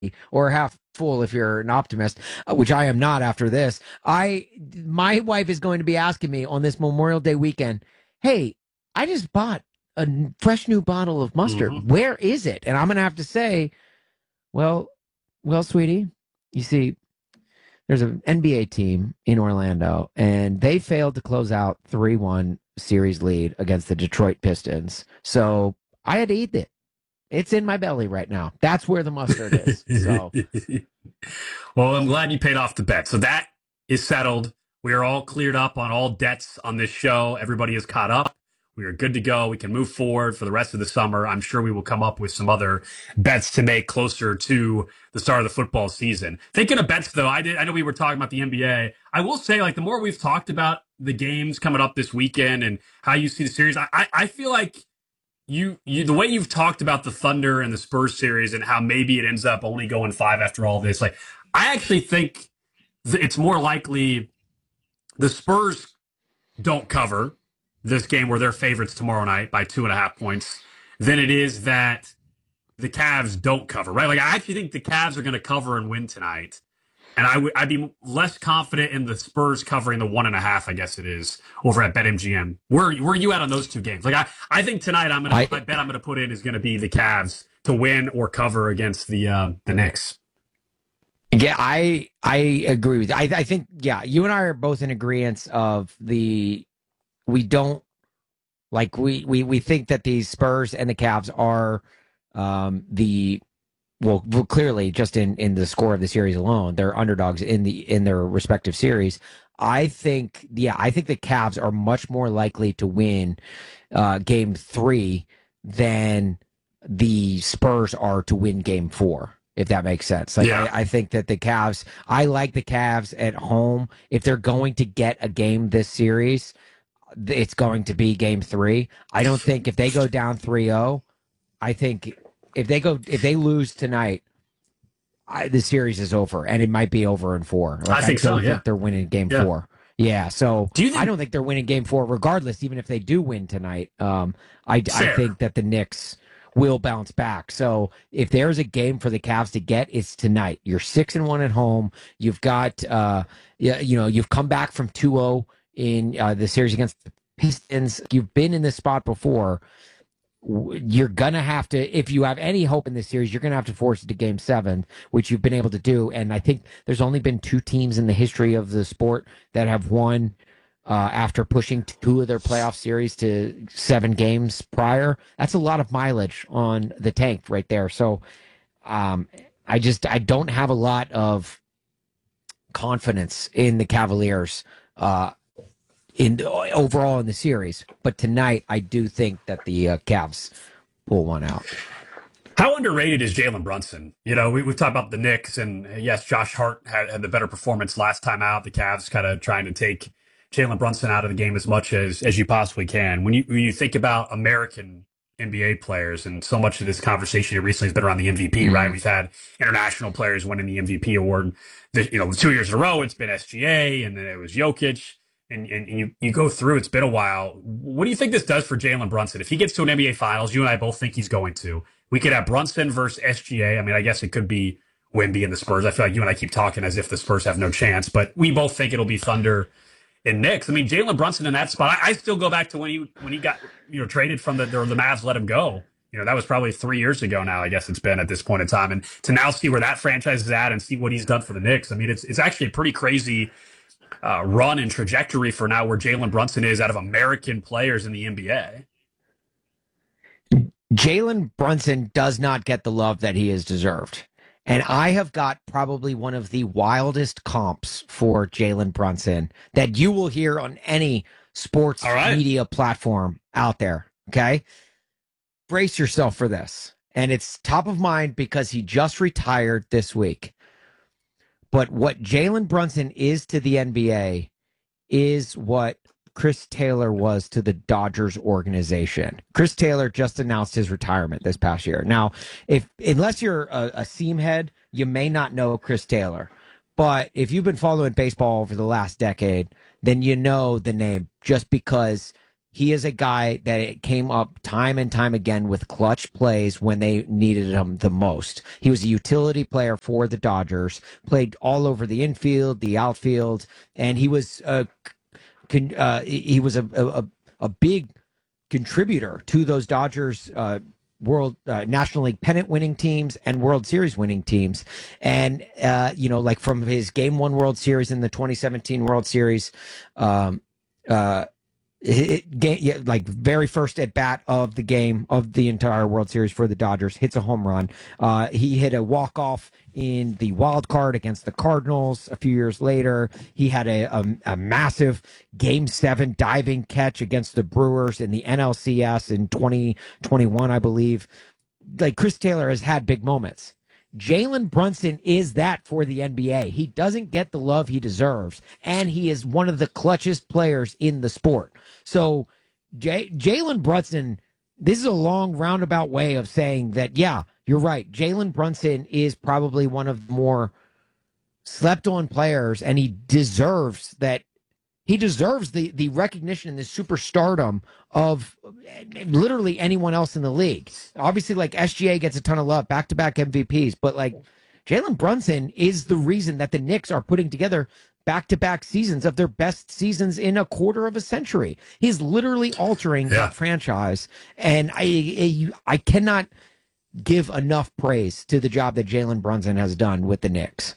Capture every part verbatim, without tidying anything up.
or half full if you're an optimist, uh, which I am not after this. I my wife is going to be asking me on this Memorial Day weekend, "Hey, I just bought a fresh new bottle of Mm-hmm. mustard. Where is it?" And I'm going to have to say, "Well, well, sweetie, you see, there's an N B A team in Orlando, and they failed to close out three one series lead against the Detroit Pistons. So I had to eat it. It's in my belly right now. That's where the mustard is." So Well, I'm glad you paid off the bet. So that is settled. We are all cleared up on all debts on this show. Everybody is caught up. We are good to go. We can move forward for the rest of the summer. I'm sure we will come up with some other bets to make closer to the start of the football season. Thinking of bets, though, I did. I know we were talking about the N B A. I will say, like, the more we've talked about the games coming up this weekend and how you see the series, I, I, I feel like you, you, the way you've talked about the Thunder and the Spurs series and how maybe it ends up only going five after all this, like, I actually think it's more likely the Spurs don't cover this game where they're favorites tomorrow night by two and a half points than it is that the Cavs don't cover, right? Like, I actually think the Cavs are going to cover and win tonight. And I would I'd be less confident in the Spurs covering the one and a half, I guess it is, over at BetMGM. Where where are you at on those two games? Like I, I think tonight I'm gonna I my bet I'm gonna put in is gonna be the Cavs to win or cover against the uh, the Knicks. Yeah, I I agree with you. I I think yeah, you and I are both in agreement of the we don't like we we we think that the Spurs and the Cavs are um the well, well clearly just in in the score of the series alone, they're underdogs in the in their respective series. I think yeah, I think the Cavs are much more likely to win uh game three than the Spurs are to win game four, if that makes sense. Like I, Yeah. I think that the Cavs, I like the Cavs at home. If they're going to get a game this series, it's going to be game three. I don't think if they go down three zero, I think if they go if they lose tonight, I, the series is over, and it might be over in four. I Like I think so, don't yeah. think they're winning game Yeah. four. Yeah, so Do you I think don't think they're winning game four, regardless. Even if they do win tonight, um, I I fair? think that the Knicks will bounce back. So if there's a game for the Cavs to get, it's tonight. You're six and one at home. You've got uh, yeah, you know, you've come back from two zero in uh, the series against the Pistons. You've been in this spot before. You're gonna have to, if you have any hope in this series, you're gonna have to force it to game seven, which you've been able to do. And I think there's only been two teams in the history of the sport that have won uh, after pushing two of their playoff series to seven games prior. That's a lot of mileage on the tank right there. So um, I just I don't have a lot of confidence in the Cavaliers uh, in overall in the series. But tonight, I do think that the uh, Cavs pull one out. How underrated is Jalen Brunson? You know, we, we've talked about the Knicks, and uh, yes, Josh Hart had, had the better performance last time out. The Cavs kind of trying to take Jalen Brunson out of the game as much as as you possibly can. When you when you think about American N B A players, and so much of this conversation here recently has been around the M V P, right? Mm. We've had international players winning the M V P award. The, you know, two years in a row, it's been S G A, and then it was Jokic. And, and, and you, you go through, it's been a while. What do you think this does for Jalen Brunson? If he gets to an N B A Finals, you and I both think he's going to. We could have Brunson versus S G A. I mean, I guess it could be Wemby and the Spurs. I feel like you and I keep talking as if the Spurs have no chance, but we both think it'll be Thunder and Knicks. I mean, Jalen Brunson in that spot. I, I still go back to when he when he got you know traded from the or the Mavs let him go. You know, that was probably three years ago now. I guess it's been at this point in time, and to now see where that franchise is at and see what he's done for the Knicks. I mean, it's it's actually a pretty crazy uh, run and trajectory for now where Jalen Brunson is out of American players in the N B A. Jalen Brunson does not get the love that he has deserved. And I have got probably one of the wildest comps for Jalen Brunson that you will hear on any All sports right. media platform out there. Okay. Brace yourself for this. And it's top of mind because he just retired this week. But what Jalen Brunson is to the N B A is what Chris Taylor was to the Dodgers organization. Chris Taylor just announced his retirement this past year. Now, if unless you're a, a seam head, you may not know Chris Taylor. But if you've been following baseball over the last decade, then you know the name just because he is a guy that came up time and time again with clutch plays when they needed him the most. He was a utility player for the Dodgers, played all over the infield, the outfield, and he was a uh, he was a, a a big contributor to those Dodgers uh, World uh, National League pennant winning teams and World Series winning teams. And, uh, you know, like from his game one World Series in the twenty seventeen World Series, um, uh, it, it, yeah, like very first at bat of the game of the entire World Series for the Dodgers, hits a home run. Uh, he hit a walk off in the wild card against the Cardinals a few years later. He had a, a, a massive game seven diving catch against the Brewers in the N L C S in twenty twenty-one, I believe. Like Chris Taylor has had big moments. Jalen Brunson is that for the N B A. He doesn't get the love he deserves, and he is one of the clutchest players in the sport. So, J- Jalen Brunson, this is a long roundabout way of saying that, yeah, you're right. Jalen Brunson is probably one of the more slept on players, and he deserves that. He deserves the the recognition and the superstardom of literally anyone else in the league. Obviously, like S G A gets a ton of love, back to back M V Ps, but like Jalen Brunson is the reason that the Knicks are putting together back to back seasons of their best seasons in a quarter of a century. He's literally altering Yeah. that franchise, and I I, I cannot give enough praise to the job that Jalen Brunson has done with the Knicks.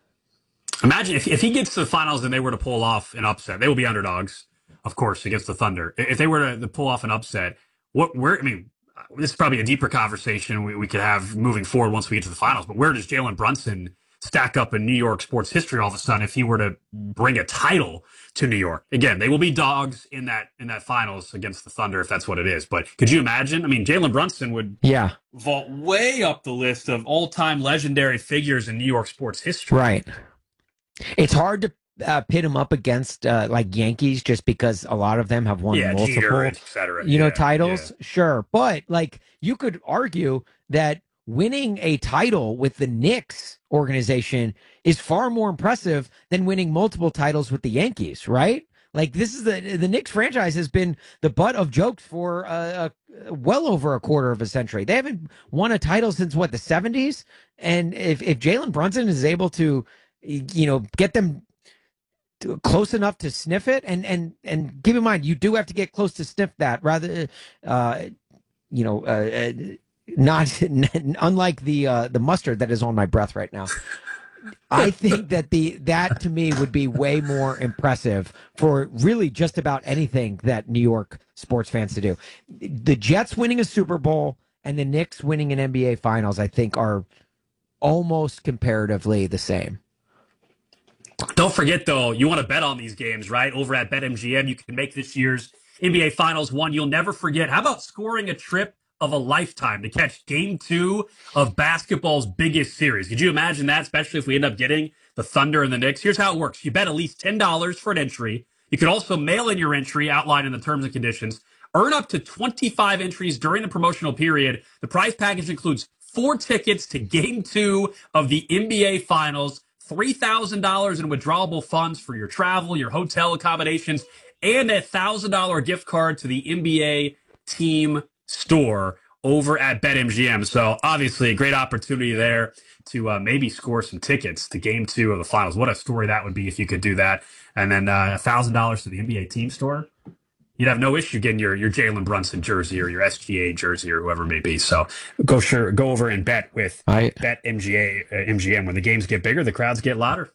Imagine if, if he gets to the finals and they were to pull off an upset. They will be underdogs, of course, against the Thunder. If they were to, to pull off an upset, what where I mean, this is probably a deeper conversation we, we could have moving forward once we get to the finals. But where does Jalen Brunson stack up in New York sports history all of a sudden if he were to bring a title to New York? Again, they will be dogs in that in that finals against the Thunder if that's what it is. But could you imagine? I mean, Jalen Brunson would Yeah, vault way up the list of all time legendary figures in New York sports history. right. It's hard to uh, pit him up against uh, like Yankees just because a lot of them have won Yeah, multiple, Jeter, et cetera. you know, Yeah, titles. yeah. Sure, but like you could argue that winning a title with the Knicks organization is far more impressive than winning multiple titles with the Yankees, right? Like this is the the Knicks franchise has been the butt of jokes for uh, uh, well over a quarter of a century. They haven't won a title since what the seventies, and if if Jalen Brunson is able to you know, get them to, close enough to sniff it, and and and keep in mind, you do have to get close to sniff that, rather, uh, you know, uh, not unlike the uh, the mustard that is on my breath right now. I think that the that to me would be way more impressive for really just about anything that New York sports fans to do. The Jets winning a Super Bowl and the Knicks winning an N B A Finals, I think, are almost comparatively the same. Don't forget, though, you want to bet on these games, right? Over at BetMGM, you can make this year's N B A Finals one you'll never forget. How about scoring a trip of a lifetime to catch game two of basketball's biggest series? Could you imagine that, especially if we end up getting the Thunder and the Knicks? Here's how it works. You bet at least ten dollars for an entry. You can also mail in your entry outlined in the terms and conditions. Earn up to twenty-five entries during the promotional period. The prize package includes four tickets to game two of the N B A Finals, three thousand dollars in withdrawable funds for your travel, your hotel accommodations, and a one thousand dollars gift card to the N B A team store over at BetMGM. So obviously a great opportunity there to uh, maybe score some tickets to game two of the finals. What a story that would be if you could do that. And then uh, one thousand dollars to the N B A team store. You'd have no issue getting your, your Jalen Brunson jersey or your S G A jersey or whoever it may be. So go sure go over and bet with I Bet M G A uh, M G M. When the games get bigger, the crowds get louder.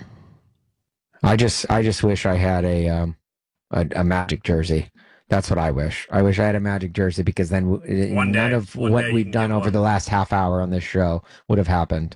I just I just wish I had a um a, a Magic jersey. That's what I wish. I wish I had a Magic jersey because then w- One none day, of one what day you we've can done get over one. the last half hour on this show would have happened.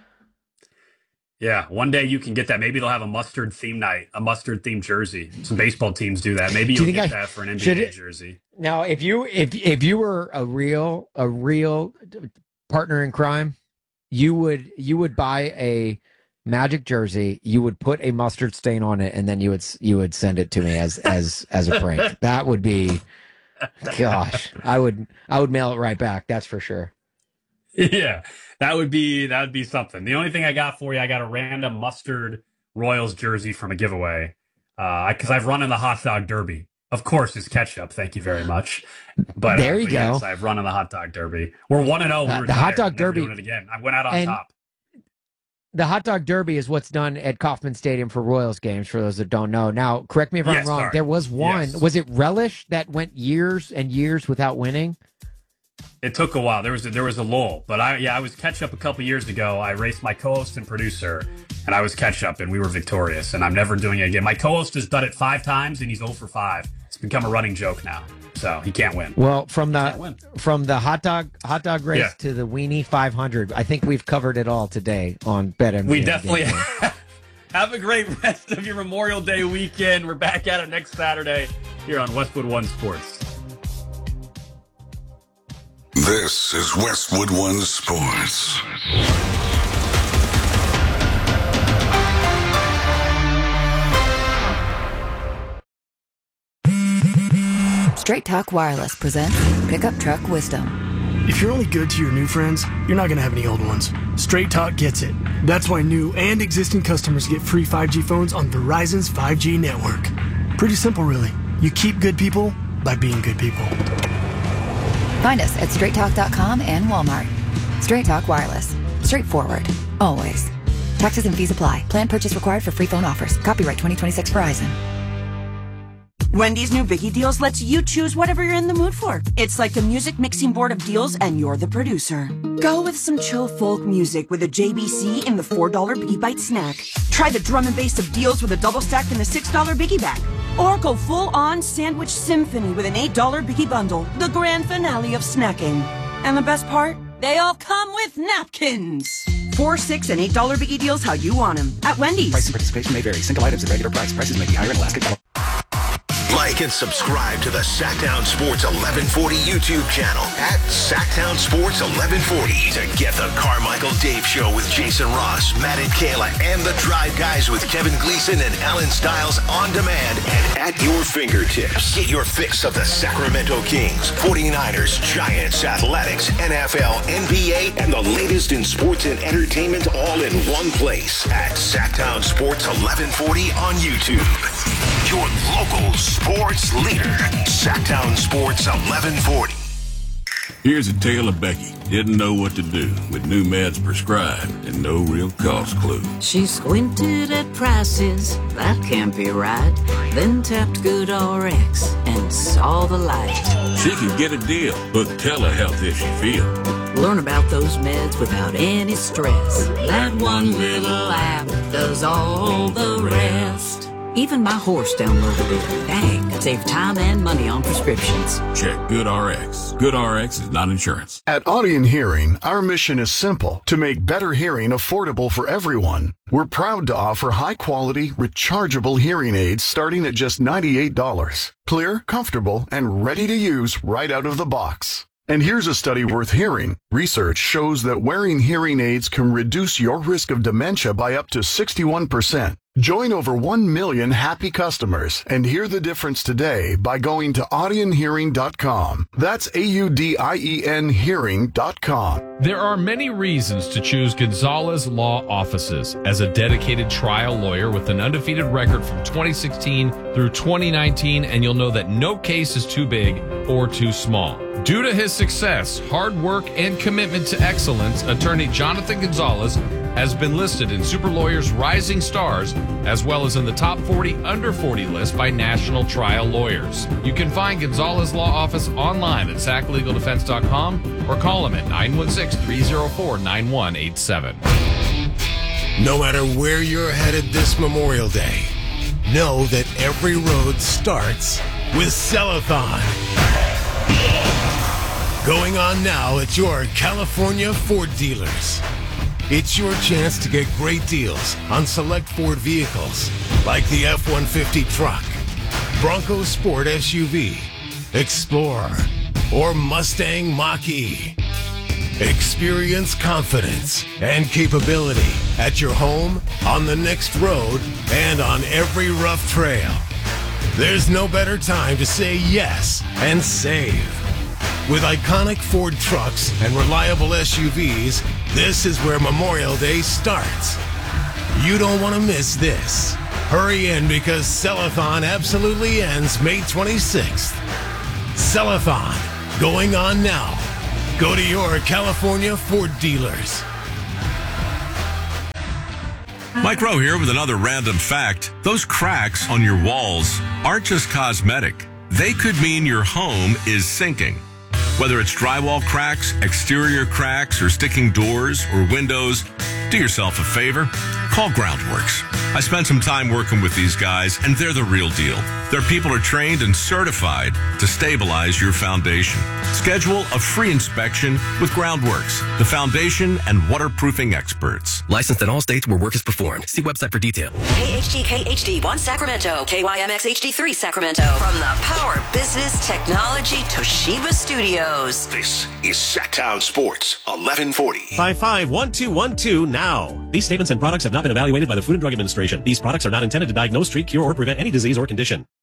Yeah, one day you can get that. Maybe they'll have a mustard theme night, a mustard themed jersey. Some baseball teams do that. Maybe Do you you'll think get I that for an N B A should jersey. now if you if if you were a real a real partner in crime, you would you would buy a Magic jersey, you would put a mustard stain on it, and then you would you would send it to me as as as a prank. That would be, gosh, I would I would mail it right back. That's for sure. Yeah, that would be that would be something. The only thing I got for you, I got a random mustard Royals jersey from a giveaway because uh, I've run in the hot dog derby of course, is ketchup. Thank you very much. But there uh, you but go. Yes, I've run in the hot dog derby. We're one and zero. Uh, the hot dog derby. Doing it again. I went out on and top. The hot dog derby is what's done at Kauffman Stadium for Royals games. For those that don't know, now correct me if Yes, I'm wrong. sorry. There was one. Yes. Was it Relish that went years and years without winning? It took a while. There was a, there was a lull, but I yeah I was ketchup a couple years ago. I raced my co-host and producer, and I was ketchup, and we were victorious. And I'm never doing it again. My co-host has done it five times, and he's zero for five. It's become a running joke now, so he can't win. Well, from the from the hot dog hot dog race Yeah. to the weenie five hundred, I think we've covered it all today on BetMGM. We definitely have. Have a great rest of your Memorial Day weekend. We're back at it next Saturday here on Westwood One Sports. This is Westwood One Sports. Straight Talk Wireless presents Pickup Truck Wisdom. If you're only good to your new friends, you're not going to have any old ones. Straight Talk gets it. That's why new and existing customers get free five G phones on Verizon's five G network. Pretty simple, really. You keep good people by being good people. Find us at straight talk dot com and Walmart. Straight Talk Wireless. Straightforward. Always. Taxes and fees apply. Plan purchase required for free phone offers. Copyright twenty twenty-six Verizon. Wendy's new Biggie Deals lets you choose whatever you're in the mood for. It's like a music mixing board of deals, and you're the producer. Go with some chill folk music with a J B C in the four dollar Biggie Bite snack. Try the drum and bass of deals with a double stack in the six dollar Biggie Bag. Or go full-on sandwich symphony with an eight dollar Biggie Bundle, the grand finale of snacking. And the best part? They all come with napkins. Four, six, and eight dollar Biggie Deals how you want them at Wendy's. Price and participation may vary. Single items at regular price. Prices may be higher in Alaska. Like and subscribe to the Sacktown Sports eleven forty YouTube channel at Sacktown Sports eleven forty to get the Carmichael Dave Show with Jason Ross, Matt and Kayla, and the Drive Guys with Kevin Gleason and Alan Stiles on demand and at your fingertips. Get your fix of the Sacramento Kings, forty-niners, Giants, Athletics, N F L, N B A, and the latest in sports and entertainment all in one place at Sacktown Sports eleven forty on YouTube. Your local sports leader, Sacktown Sports eleven forty. Here's a tale of Becky. Didn't know what to do with new meds prescribed and no real cost clue. She squinted at prices, that can't be right. Then tapped GoodRx and saw the light. She could get a deal, but telehealth if she feel. Learn about those meds without any stress. That one little app does all the rest. Even my horse downloaded it. Dang, it saved time and money on prescriptions. Check GoodRx. GoodRx is not insurance. At Audion Hearing, our mission is simple: to make better hearing affordable for everyone. We're proud to offer high-quality, rechargeable hearing aids starting at just ninety-eight dollars. Clear, comfortable, and ready to use right out of the box. And here's a study worth hearing. Research shows that wearing hearing aids can reduce your risk of dementia by up to sixty-one percent. Join over one million happy customers and hear the difference today by going to audion hearing dot com. That's A U D I E N hearing dot com. There are many reasons to choose Gonzalez Law Offices. As a dedicated trial lawyer with an undefeated record from twenty sixteen through twenty nineteen, and you'll know that no case is too big or too small. Due to his success, hard work, and commitment to excellence, attorney Jonathan Gonzalez has been listed in Super Lawyers Rising Stars, as well as in the top forty under forty list by National Trial Lawyers. You can find Gonzalez Law Office online at sac legal defense dot com or call him at nine one six, three oh four, nine one eight seven. No matter where you're headed this Memorial Day, know that every road starts with Cellathon. Going on now at your California Ford dealers. It's your chance to get great deals on select Ford vehicles like the F one fifty truck, Bronco Sport S U V, Explorer, or Mustang Mach-E. Experience confidence and capability at your home, on the next road, and on every rough trail. There's no better time to say yes and save. With iconic Ford trucks and reliable S U Vs, this is where Memorial Day starts. You don't want to miss this. Hurry in because Sellathon absolutely ends May twenty-sixth. Sellathon, going on now. Go to your California Ford dealers. Mike Rowe here with another random fact. Those cracks on your walls aren't just cosmetic. They could mean your home is sinking. Whether it's drywall cracks, exterior cracks, or sticking doors or windows, do yourself a favor. Call Groundworks. I spent some time working with these guys, and they're the real deal. Their people are trained and certified to stabilize your foundation. Schedule a free inspection with Groundworks, the foundation and waterproofing experts. Licensed in all states where work is performed. See website for detail. K H G K H D one Sacramento, K Y M X H D three Sacramento. From the Power Business Technology Toshiba Studios. This is Sacktown Sports eleven forty. five five one two one two now. These statements and products have not been evaluated by the Food and Drug Administration. These products are not intended to diagnose, treat, cure, or prevent any disease or condition.